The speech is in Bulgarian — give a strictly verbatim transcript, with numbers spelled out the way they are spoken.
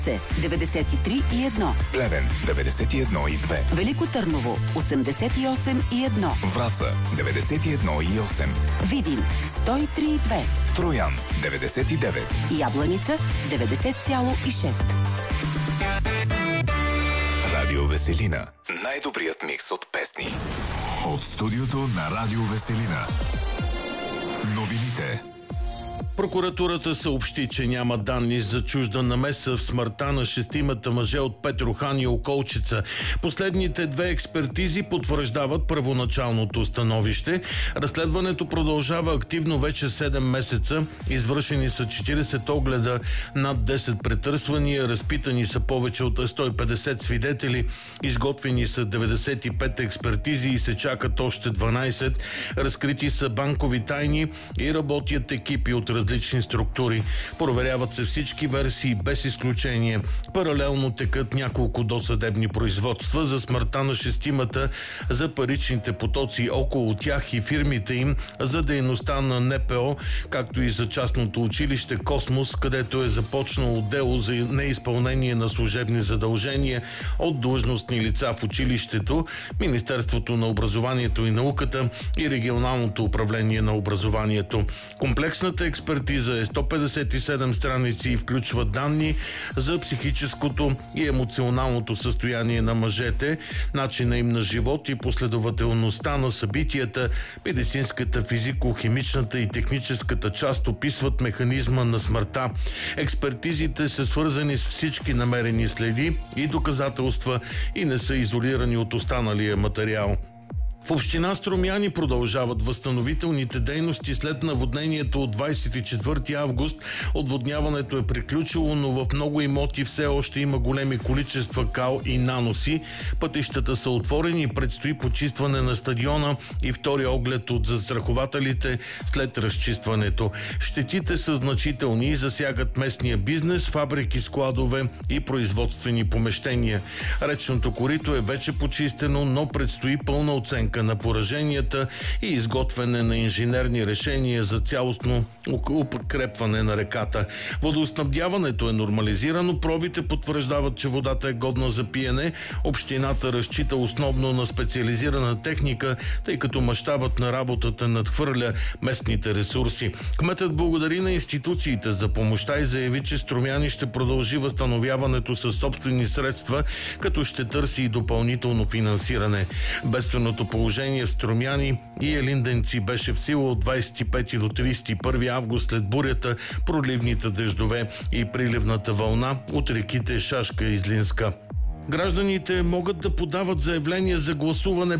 деветдесет и три и едно. Плевен деветдесет и едно и две. Велико Търново осемдесет и осем и едно. Враца деветдесет и едно и осем. Видин сто и три и две. Троян деветдесет и девет. Ябланица деветдесет цяло и шест. Радио Веселина. Най-добрият микс от песни. От студиото на Радио Веселина. Новините. Прокуратурата съобщи, че няма данни за чужда намеса в смъртта на шестимата мъже от Петрохан и околчица. Последните две експертизи потвърждават първоначалното становище. Разследването продължава активно вече седем месеца. Извършени са четиридесет огледа, над десет претърсвания, разпитани са повече от сто и петдесет свидетели, изготвени са деветдесет и пет експертизи и се чакат още дванадесет. Разкрити са банкови тайни и работят екипи от различни структури. Проверяват се всички версии без изключение. Паралелно текат няколко досъдебни производства за смъртта на шестимата, за паричните потоци около тях и фирмите им, за дейността на НПО, както и за частното училище Космос, където е започнало дело за неизпълнение на служебни задължения от длъжностни лица в училището, Министерството на образованието и науката и Регионалното управление на образованието. Комплексната експертиза е сто петдесет и седем страници и включва данни за психическото и емоционалното състояние на мъжете, начина им на живот и последователността на събитията. Медицинската, физико-химичната и техническата част описват механизма на смъртта. Експертизите са свързани с всички намерени следи и доказателства и не са изолирани от останалия материал. В община Струмяни продължават възстановителните дейности след наводнението от двадесет и четвърти август. Отводняването е приключило, но в много имоти все още има големи количества кал и наноси. Пътищата са отворени и предстои почистване на стадиона и втори оглед от застрахователите след разчистването. Щетите са значителни и засягат местния бизнес, фабрики, складове и производствени помещения. Речното корито е вече почистено, но предстои пълна оценка на пораженията и изготвяне на инженерни решения за цялостно укрепване на реката. Водоснабдяването е нормализирано, пробите потвърждават, че водата е годна за пиене. Общината разчита основно на специализирана техника, тъй като мащабът на работата надхвърля местните ресурси. Кметът благодари на институциите за помощта и заяви, че Струмяни ще продължи възстановяването със собствени средства, като ще търси и допълнително финансиране. Бедственото положение в Струмяни и Елинденци беше в сила от двадесет и пети до тридесет и първи август след бурята, проливните дъждове и приливната вълна от реките Шашка и Злинска. Гражданите могат да подават заявления за гласуване